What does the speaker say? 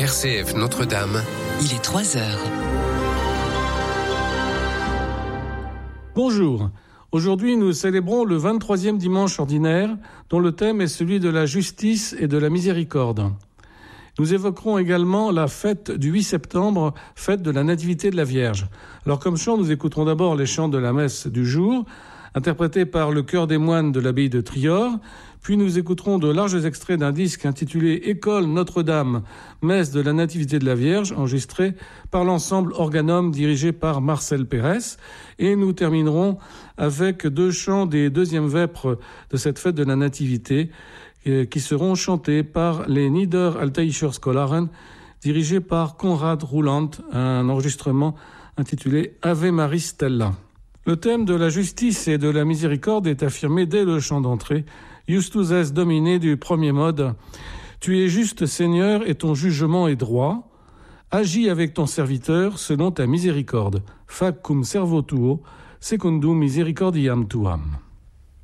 RCF Notre-Dame. Il est 3h. Bonjour. Aujourd'hui, nous célébrons le 23e dimanche ordinaire, dont le thème est celui de la justice et de la miséricorde. Nous évoquerons également la fête du 8 septembre, fête de la Nativité de la Vierge. Alors comme chant, nous écouterons d'abord les chants de la messe du jour, interprétés par le chœur des moines de l'abbaye de Trior, puis nous écouterons de larges extraits d'un disque intitulé « École Notre-Dame, messe de la Nativité de la Vierge » enregistré par l'ensemble Organum dirigé par Marcel Pérez. Et nous terminerons avec deux chants des deuxièmes vêpres de cette fête de la Nativité qui seront chantés par les Niederaltaischer Scholaren dirigés par Konrad Rouland, un enregistrement intitulé « Ave Maris Stella ». Le thème de la justice et de la miséricorde est affirmé dès le chant d'entrée. Justus es Domine du premier mode. Tu es juste, Seigneur, et ton jugement est droit. Agis avec ton serviteur selon ta miséricorde. Fac cum servo tuo, secundum misericordiam tuam.